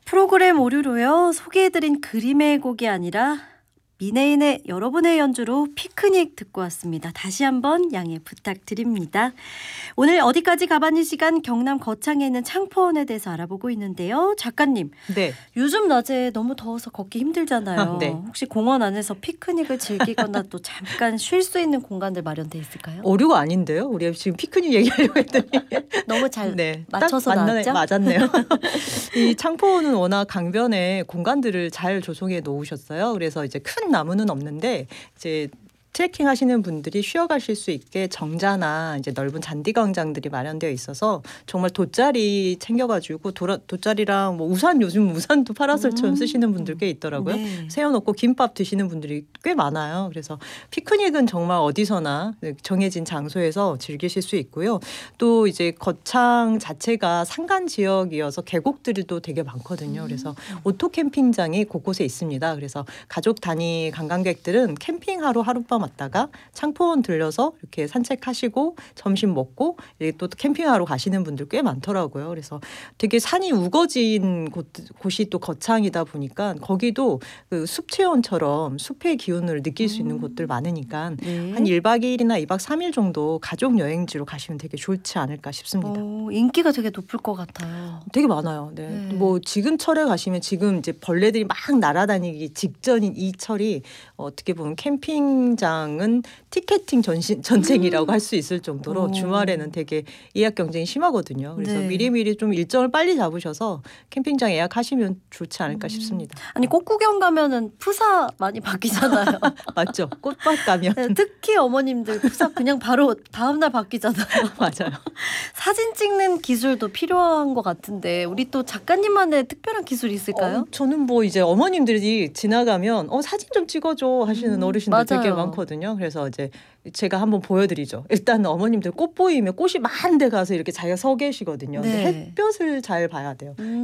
프로그램 오류로요. 소개해드린 그림의 곡이 아니라 미네인의 여러분의 연주로 피크닉 듣고 왔습니다. 다시 한번 양해 부탁드립니다. 오늘 어디까지 가봤니 시간 경남 거창에 있는 창포원에 대해서 알아보고 있는데요. 작가님, 네. 요즘 낮에 너무 더워서 걷기 힘들잖아요. 네. 혹시 공원 안에서 피크닉을 즐기거나 또 잠깐 쉴 수 있는 공간들 마련돼 있을까요? 오류가 아닌데요. 우리 지금 피크닉 얘기하려고 했더니 너무 잘 네, 맞춰서 나왔죠? 맞았네요. 이 창포원은 워낙 강변에 공간들을 잘 조성해 놓으셨어요. 그래서 이제 큰 나무는 없는데 이제 트레킹 하시는 분들이 쉬어가실 수 있게 정자나 이제 넓은 잔디 광장들이 마련되어 있어서 정말 돗자리 챙겨가지고 돗자리랑 뭐 우산, 요즘 우산도 파라솔처럼 쓰시는 분들 꽤 있더라고요. 네. 세워놓고 김밥 드시는 분들이 꽤 많아요. 그래서 피크닉은 정말 어디서나 정해진 장소에서 즐기실 수 있고요. 또 이제 거창 자체가 산간 지역이어서 계곡들도 되게 많거든요. 그래서 오토 캠핑장이 곳곳에 있습니다. 그래서 가족 단위 관광객들은 캠핑하러 하룻밤 왔다가 창포원 들려서 이렇게 산책하시고 점심 먹고 또 캠핑하러 가시는 분들 꽤 많더라고요. 그래서 되게 산이 우거진 곳이 또 거창이다 보니까 거기도 그 숲 체험처럼 숲의 기운을 느낄 수 있는 곳들 많으니까 네. 한 1박 2일이나 2박 3일 정도 가족 여행지로 가시면 되게 좋지 않을까 싶습니다. 인기가 되게 높을 것 같아요. 되게 많아요. 네. 네. 뭐 지금 철에 가시면 지금 이제 벌레들이 막 날아다니기 직전인 이 철이 어떻게 보면 캠핑장은 티켓팅 전쟁이라고 할 수 있을 정도로 주말에는 되게 예약 경쟁이 심하거든요. 그래서 네. 미리미리 좀 일정을 빨리 잡으셔서 캠핑장 예약하시면 좋지 않을까 싶습니다. 아니 꽃 구경 가면은 푸사 많이 바뀌잖아요. 맞죠? 꽃밭 가면 네, 특히 어머님들 푸사 그냥 바로 다음날 바뀌잖아요. 맞아요. 사진 찍는 기술도 필요한 것 같은데 우리 또 작가님만의 특별한 기술이 있을까요? 저는 뭐 이제 어머님들이 지나가면 사진 좀 찍어줘 하시는 어르신들 되게 맞아요. 많거든요. 그래서 이제 제가 한번 보여드리죠. 일단 어머님들 꽃 보이면 꽃이 많은 데 가서 이렇게 자기가 서 계시거든요. 근데 네. 햇볕을 잘 봐야 돼요.